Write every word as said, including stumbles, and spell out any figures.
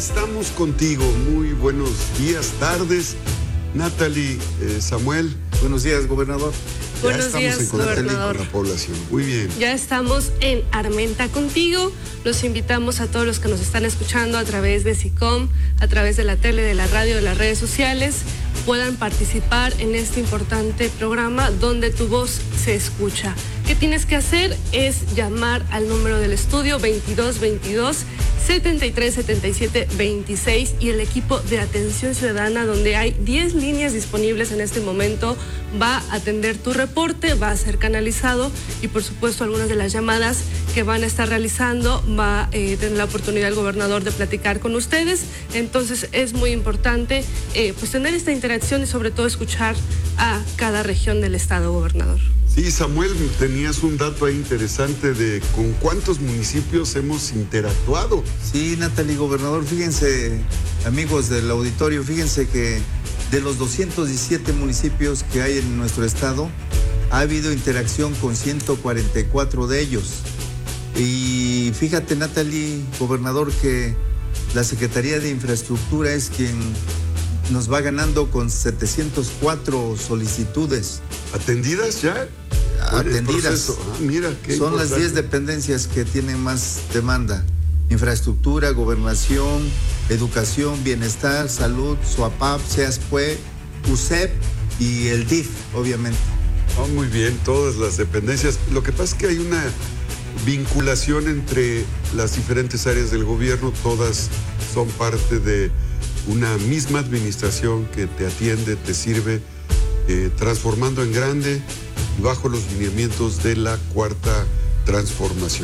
estamos contigo. Muy buenos días, tardes. Natalie, eh, Samuel. Buenos días, gobernador. Ya Buenos estamos días, en contacto gobernador. con la población. Muy bien. Ya estamos en Armenta contigo. Los invitamos a todos los que nos están escuchando a través de SICOM, a través de la tele, de la radio, de las redes sociales, puedan participar en este importante programa donde tu voz se escucha. ¿Qué tienes que hacer? Es llamar al número del estudio veintidós veintidós setenta y tres setenta y siete veintiséis y el equipo de atención ciudadana, donde hay diez líneas disponibles en este momento, va a atender tu reporte, va a ser canalizado y por supuesto algunas de las llamadas que van a estar realizando va a eh, tener la oportunidad el gobernador de platicar con ustedes. Entonces es muy importante eh, pues tener esta interacción y sobre todo escuchar a cada región del estado, gobernador. Sí, Samuel, tenías un dato ahí interesante de con cuántos municipios hemos interactuado. Sí, Natalie, gobernador, fíjense, amigos del auditorio, fíjense que de los doscientos diecisiete municipios que hay en nuestro estado, ha habido interacción con ciento cuarenta y cuatro de ellos. Y fíjate, Natalie, gobernador, que la Secretaría de Infraestructura es quien nos va ganando con setecientas cuatro solicitudes. ¿Atendidas ya? Atendidas. Ah, mira, qué Son las diez dependencias que tienen más demanda. Infraestructura, gobernación, educación, bienestar, salud, SUAPAP, SEASPUE, U S E P y el D I F, obviamente. Oh, muy bien, todas las dependencias. Lo que pasa es que hay una vinculación entre las diferentes áreas del gobierno, todas son parte de una misma administración que te atiende, te sirve, eh, transformando en grande y bajo los lineamientos de la cuarta transformación.